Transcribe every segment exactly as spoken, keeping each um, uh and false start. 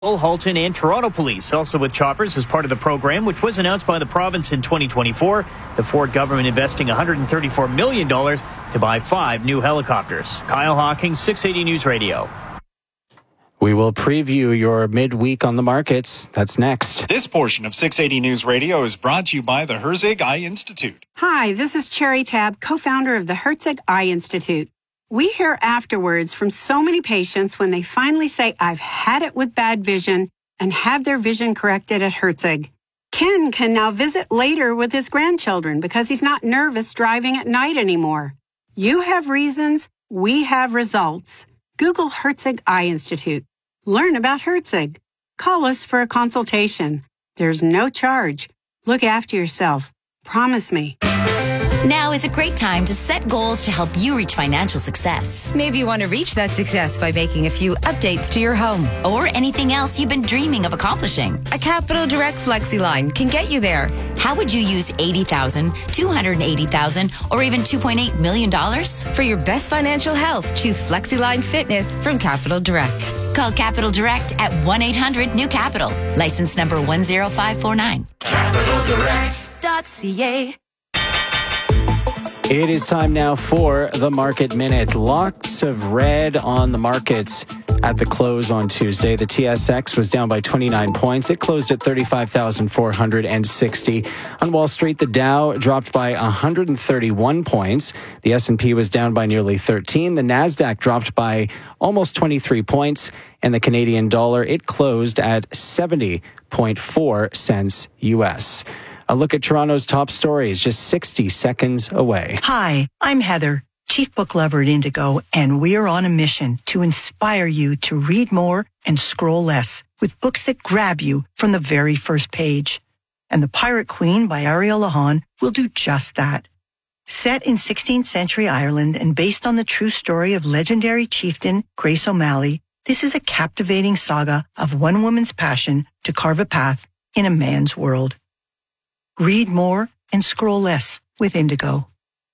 Halton and Toronto Police also with choppers as part of the program, which was announced by the province in twenty twenty-four. The Ford government investing one hundred thirty-four million dollars to buy five new helicopters. Kyle Hawkins, six eighty News Radio. We will preview your midweek on the markets. That's next. This portion of six eighty News Radio is brought to you by the Herzig Eye Institute. Hi, this is Cherry Tab, co-founder of the Herzig Eye Institute. We hear afterwards from so many patients when they finally say, I've had it with bad vision, and have their vision corrected at Herzig. Ken can now visit later with his grandchildren because he's not nervous driving at night anymore. You have reasons, we have results. Google Herzig Eye Institute. Learn about Herzig. Call us for a consultation. There's no charge. Look after yourself. Promise me. Now is a great time to set goals to help you reach financial success. Maybe you want to reach that success by making a few updates to your home. Or anything else you've been dreaming of accomplishing. A Capital Direct Flexi line can get you there. How would you use eighty thousand dollars, two hundred eighty thousand dollars, or even two point eight million dollars? For your best financial health, choose FlexiLine Fitness from Capital Direct. Call Capital Direct at one eight hundred new capital. License number one zero five four nine. capital direct dot c a. It is time now for the Market Minute. Lots of red on the markets at the close on Tuesday. The T S X was down by twenty-nine points. It closed at thirty-five thousand four hundred sixty. On Wall Street, the Dow dropped by one hundred thirty-one points. The S and P was down by nearly thirteen. The Nasdaq dropped by almost twenty-three points. And the Canadian dollar, it closed at seventy point four cents U S. A look at Toronto's top stories just sixty seconds away. Hi, I'm Heather, Chief Book Lover at Indigo, and we're on a mission to inspire you to read more and scroll less with books that grab you from the very first page. And The Pirate Queen by Ariel Lahan will do just that. Set in sixteenth century Ireland and based on the true story of legendary chieftain Grace O'Malley, this is a captivating saga of one woman's passion to carve a path in a man's world. Read more and scroll less with Indigo.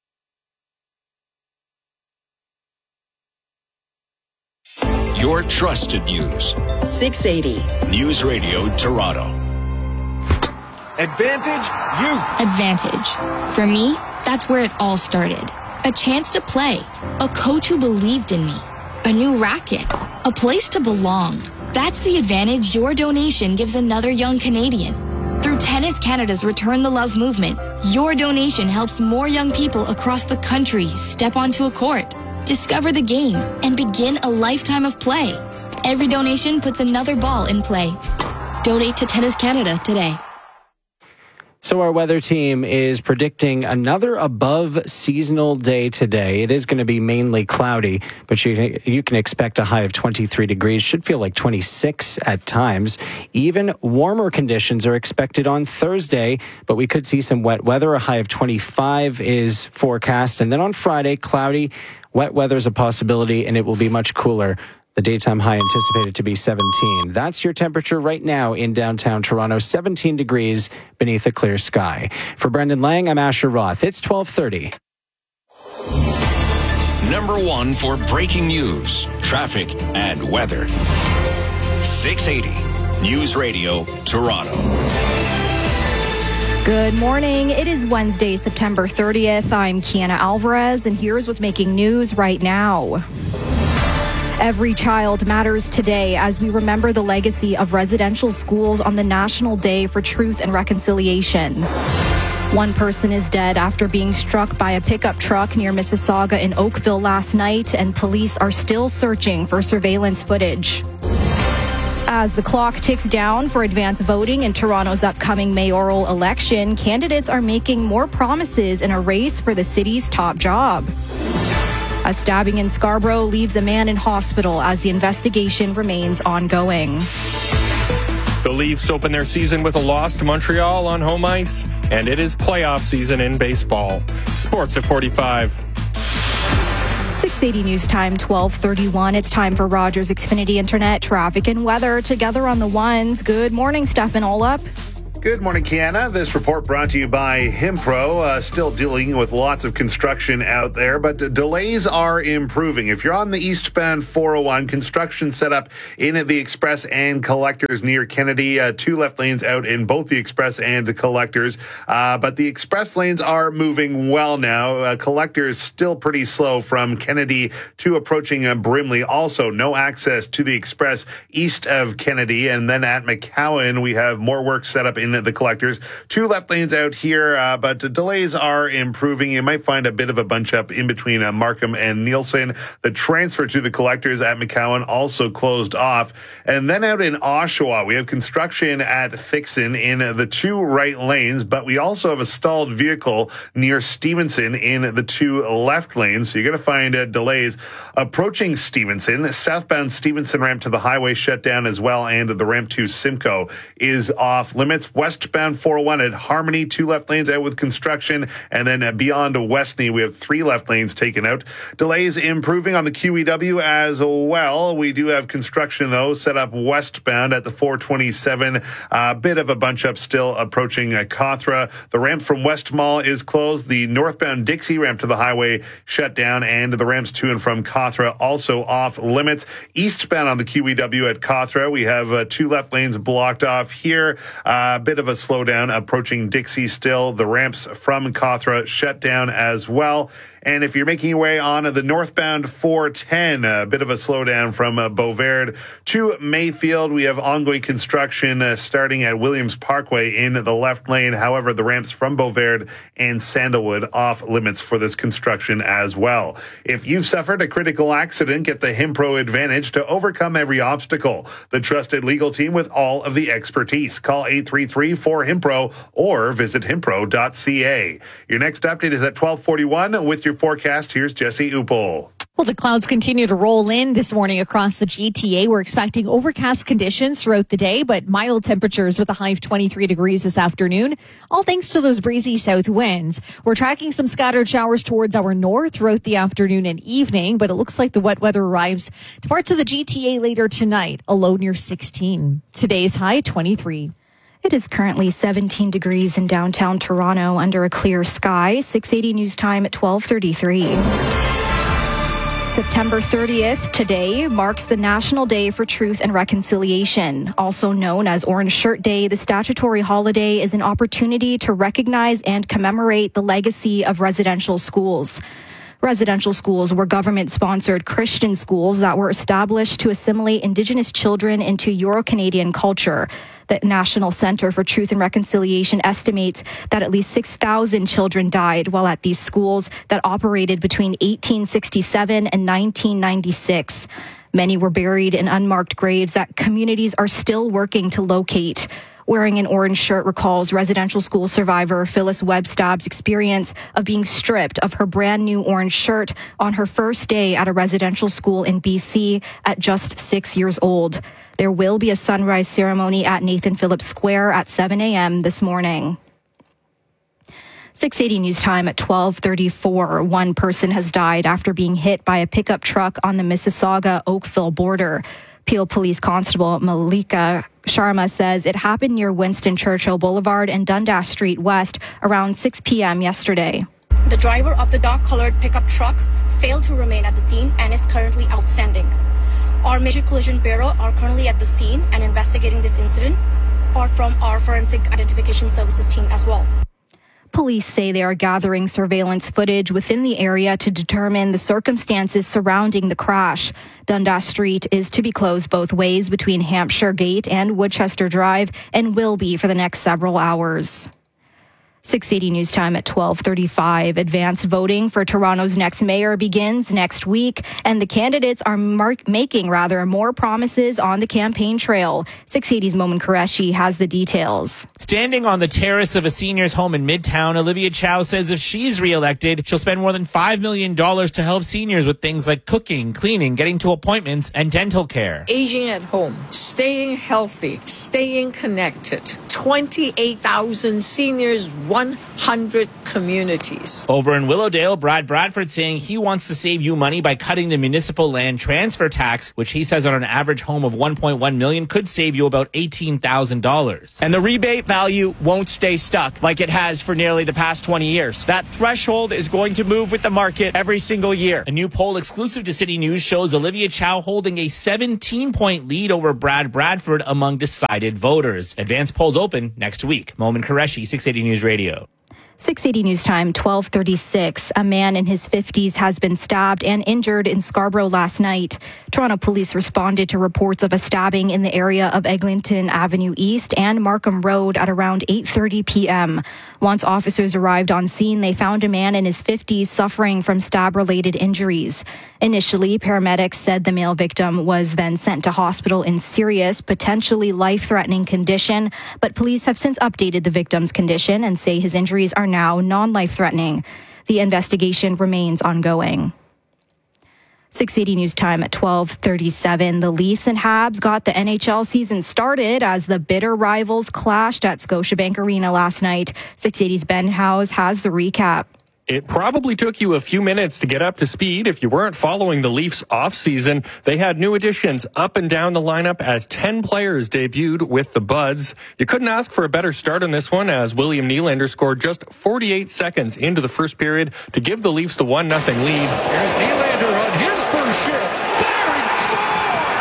Your trusted news. six eighty News Radio Toronto. Advantage Youth. Advantage. For me, that's where it all started. A chance to play. A coach who believed in me. A new racket. A place to belong. That's the advantage your donation gives another young Canadian. Through Tennis Canada's Return the Love movement, your donation helps more young people across the country step onto a court, discover the game, and begin a lifetime of play. Every donation puts another ball in play. Donate to Tennis Canada today. So our weather team is predicting another above seasonal day today. It is going to be mainly cloudy, but you, you can expect a high of twenty-three degrees. Should feel like twenty-six at times. Even warmer conditions are expected on Thursday, but we could see some wet weather. A high of twenty-five is forecast. And then on Friday, cloudy. Wet weather is a possibility, and it will be much cooler. The daytime high anticipated to be seventeen. That's your temperature right now in downtown Toronto, seventeen degrees beneath a clear sky. For Brendan Lang, I'm Asher Roth. It's twelve thirty. Number one for breaking news, traffic, and weather. six eighty News Radio Toronto. Good morning. It is Wednesday, September thirtieth. I'm Kiana Alvarez, and here's what's making news right now. Every child matters today as we remember the legacy of residential schools on the National Day for Truth and Reconciliation. One person is dead after being struck by a pickup truck near Mississauga in Oakville last night, and police are still searching for surveillance footage. As the clock ticks down for advance voting in Toronto's upcoming mayoral election, candidates are making more promises in a race for the city's top job. A stabbing in Scarborough leaves a man in hospital as the investigation remains ongoing. The Leafs open their season with a loss to Montreal on home ice, and it is playoff season in baseball. Sports at forty-five. six eighty News Time, twelve thirty-one. It's time for Rogers Xfinity Internet traffic and weather together on the ones. Good morning, Stefan Olap. Good morning, Kiana. This report brought to you by Himpro. Uh, still dealing with lots of construction out there, but the delays are improving. If you're on the eastbound four oh one, construction set up in the Express and Collectors near Kennedy. Uh, two left lanes out in both the Express and the Collectors. Uh, but the Express lanes are moving well now. Uh, Collectors still pretty slow from Kennedy to approaching uh, Brimley. Also, no access to the Express east of Kennedy. And then at McCowan, we have more work set up in the Collectors. Two left lanes out here, uh, but the delays are improving. You might find a bit of a bunch up in between uh, Markham and Nielsen. The transfer to the Collectors at McCowan also closed off. And then out in Oshawa, we have construction at Thixon in the two right lanes, but we also have a stalled vehicle near Stevenson in the two left lanes. So you're going to find uh, delays approaching Stevenson. Southbound Stevenson ramp to the highway shut down as well, and the ramp to Simcoe is off limits. Westbound four oh one at Harmony, two left lanes out with construction. And then uh, beyond Westney, we have three left lanes taken out. Delays improving on the Q E W as well. We do have construction, though, set up westbound at the four twenty-seven. A uh, bit of a bunch up still approaching uh, Cawthra. The ramp from West Mall is closed. The northbound Dixie ramp to the highway shut down, and the ramps to and from Cawthra also off limits. Eastbound on the Q E W at Cawthra, we have uh, two left lanes blocked off here. A uh, bit of a slowdown approaching Dixie still. The ramps from Cawthra shut down as well. And if you're making your way on the northbound four ten, a bit of a slowdown from uh, Beauverde to Mayfield. We have ongoing construction uh, starting at Williams Parkway in the left lane. However, the ramps from Beauverde and Sandalwood off limits for this construction as well. If you've suffered a critical accident, get the Himpro Advantage to overcome every obstacle. The trusted legal team with all of the expertise. Call eight three three, four, HIMPRO or visit himpro dot c a. Your next update is at twelve forty-one with your forecast. Here's Jesse Upel. Well, the clouds continue to roll in this morning across the G T A. We're expecting overcast conditions throughout the day, but mild temperatures with a high of twenty-three degrees this afternoon, all thanks to those breezy south winds. We're tracking some scattered showers towards our north throughout the afternoon and evening, but it looks like the wet weather arrives to parts of the G T A later tonight, a low near sixteen. Today's high, twenty-three. It is currently seventeen degrees in downtown Toronto under a clear sky. six eighty News Time at twelve thirty-three. September thirtieth today marks the National Day for Truth and Reconciliation. Also known as Orange Shirt Day, the statutory holiday is an opportunity to recognize and commemorate the legacy of residential schools. Residential schools were government-sponsored Christian schools that were established to assimilate Indigenous children into Euro-Canadian culture. The National Centre for Truth and Reconciliation estimates that at least six thousand children died while at these schools that operated between eighteen sixty-seven and nineteen ninety-six. Many were buried in unmarked graves that communities are still working to locate. Wearing an orange shirt recalls residential school survivor Phyllis Webstab's experience of being stripped of her brand new orange shirt on her first day at a residential school in B C at just six years old. There will be a sunrise ceremony at Nathan Phillips Square at seven a.m. this morning. six eighty News Time at twelve thirty-four. One person has died after being hit by a pickup truck on the Mississauga-Oakville border. Peel Police Constable Malika Sharma says it happened near Winston Churchill Boulevard and Dundas Street West around six p.m. yesterday. The driver of the dark-colored pickup truck failed to remain at the scene and is currently outstanding. Our Major Collision Bureau are currently at the scene and investigating this incident, apart from our Forensic Identification Services team as well. Police say they are gathering surveillance footage within the area to determine the circumstances surrounding the crash. Dundas Street is to be closed both ways between Hampshire Gate and Woodchester Drive and will be for the next several hours. six eighty News Time at twelve thirty-five. Advanced voting for Toronto's next mayor begins next week, and the candidates are mark- making rather more promises on the campaign trail. six eighty's Momin Qureshi has the details. Standing on the terrace of a senior's home in Midtown, Olivia Chow says if she's re-elected, she'll spend more than five million dollars to help seniors with things like cooking, cleaning, getting to appointments, and dental care. Aging at home, staying healthy, staying connected. twenty-eight thousand seniors, one hundred communities. Over in Willowdale, Brad Bradford saying he wants to save you money by cutting the municipal land transfer tax, which he says on an average home of one point one million dollars could save you about eighteen thousand dollars. And the rebate value won't stay stuck like it has for nearly the past twenty years. That threshold is going to move with the market every single year. A new poll exclusive to City News shows Olivia Chow holding a seventeen-point lead over Brad Bradford among decided voters. Advanced polls open next week. Momin Qureshi, six eighty News Radio. six eighty News Time, twelve thirty-six. A man in his fifties has been stabbed and injured in Scarborough last night. Toronto police responded to reports of a stabbing in the area of Eglinton Avenue East and Markham Road at around eight thirty p.m. Once officers arrived on scene, they found a man in his fifties suffering from stab-related injuries. Initially, paramedics said the male victim was then sent to hospital in serious, potentially life-threatening condition, but police have since updated the victim's condition and say his injuries are now non-life-threatening. The investigation remains ongoing. six eighty News Time at twelve thirty-seven. The Leafs and Habs got the N H L season started as the bitter rivals clashed at Scotiabank Arena last night. six eighty's Ben Howes has the recap. It probably took you a few minutes to get up to speed if you weren't following the Leafs offseason. They had new additions up and down the lineup as ten players debuted with the Buds. You couldn't ask for a better start on this one as William Nylander scored just forty-eight seconds into the first period to give the Leafs the one nothing lead. Nylander on his first shift. There he scores!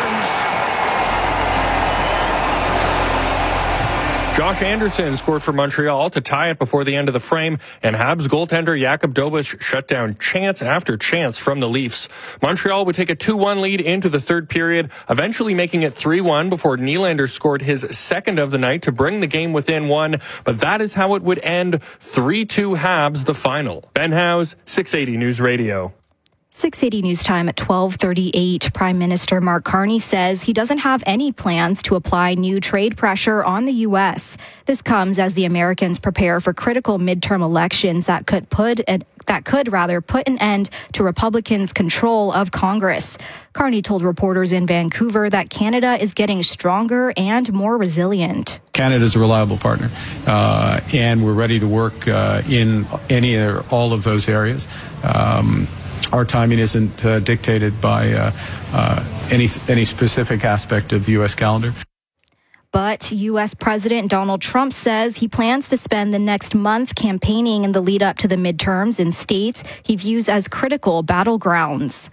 Josh Anderson scored for Montreal to tie it before the end of the frame, and Habs goaltender Jakub Dobeš shut down chance after chance from the Leafs. Montreal would take a two one lead into the third period, eventually making it three one before Nylander scored his second of the night to bring the game within one, but that is how it would end. three two Habs the final. Ben Howes, six eighty News Radio. six eighty News Time at twelve thirty-eight. Prime Minister Mark Carney says he doesn't have any plans to apply new trade pressure on the U S. This comes as the Americans prepare for critical midterm elections that could put an, that could rather put an end to Republicans' control of Congress. Carney told reporters in Vancouver that Canada is getting stronger and more resilient. Canada is a reliable partner, uh, and we're ready to work uh, in any or all of those areas. Um, Our timing isn't uh, dictated by uh, uh, any any specific aspect of the U S calendar. But U S President Donald Trump says he plans to spend the next month campaigning in the lead up to the midterms in states he views as critical battlegrounds.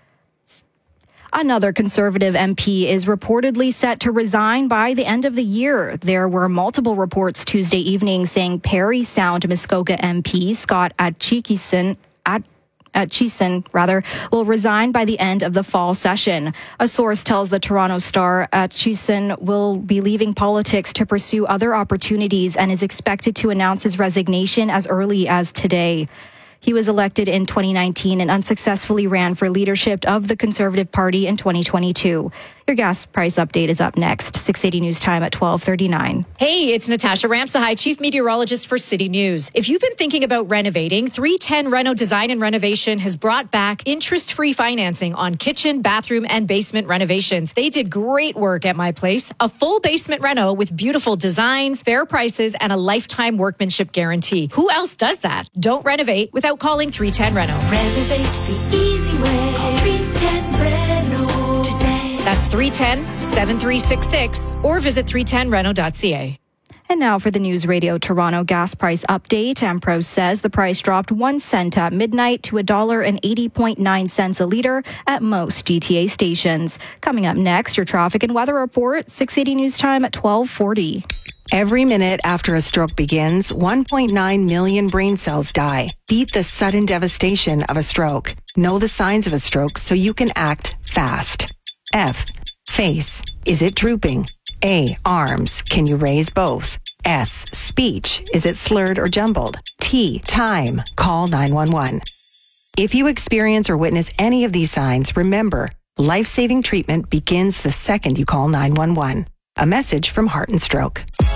Another Conservative M P is reportedly set to resign by the end of the year. There were multiple reports Tuesday evening saying Parry Sound Muskoka M P Scott Aitchison at Aitchison, rather, will resign by the end of the fall session. A source tells the Toronto Star Aitchison will be leaving politics to pursue other opportunities and is expected to announce his resignation as early as today. He was elected in twenty nineteen and unsuccessfully ran for leadership of the Conservative Party in twenty twenty-two. Your gas price update is up next. six eighty News Time at twelve thirty-nine. Hey, it's Natasha Ramsahai, Chief Meteorologist for City News. If you've been thinking about renovating, three ten Reno Design and Renovation has brought back interest-free financing on kitchen, bathroom, and basement renovations. They did great work at my place. A full basement reno with beautiful designs, fair prices, and a lifetime workmanship guarantee. Who else does that? Don't renovate without calling three ten Reno. Renovate the easy way. Call three ten Reno today. That's three one zero, seven three six six or visit three ten reno dot c a. And now for the News Radio Toronto gas price update. Ampro says the price dropped one cent at midnight to one dollar and eighty point nine cents a litre at most G T A stations. Coming up next, your traffic and weather report, six eighty News Time at twelve forty. Every minute after a stroke begins, one point nine million brain cells die. Beat the sudden devastation of a stroke. Know the signs of a stroke so you can act fast. F. Face. Is it drooping? A. Arms. Can you raise both? S. Speech. Is it slurred or jumbled? T. Time. Call nine one one. If you experience or witness any of these signs, remember, life-saving treatment begins the second you call nine one one. A message from Heart and Stroke.